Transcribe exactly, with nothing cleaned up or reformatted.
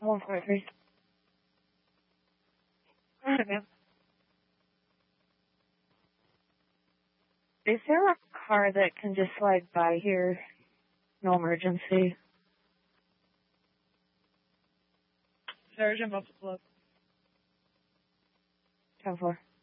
one four three. All right, ma'am. Is there a car that can just slide by here? No emergency. Sergeant Buffalo. ten four.